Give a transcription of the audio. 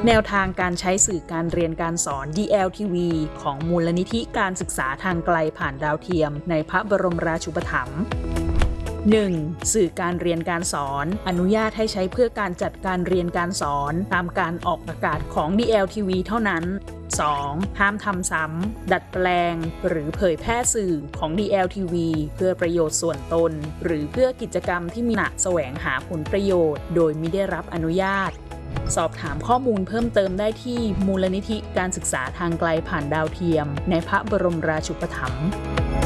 แนวทางการใช้สื่อการเรียนการสอน DLTV ของมูลนิธิการศึกษาทางไกลผ่านดาวเทียมในพระบรมราชูปถัมภ์ 1. สื่อการเรียนการสอนอนุญาตให้ใช้เพื่อการจัดการเรียนการสอนตามการออกอากาศของ DLTV เท่านั้น 2. ห้ามทำซ้ำดัดแปลงหรือเผยแพร่สื่อของ DLTV เพื่อประโยชน์ส่วนตนหรือเพื่อกิจกรรมที่มีหนักแสวงหาผลประโยชน์โดยมิได้รับอนุญาตสอบถามข้อมูลเพิ่มเติมได้ที่มูลนิธิการศึกษาทางไกลผ่านดาวเทียมในพระบรมราชูปถัมภ์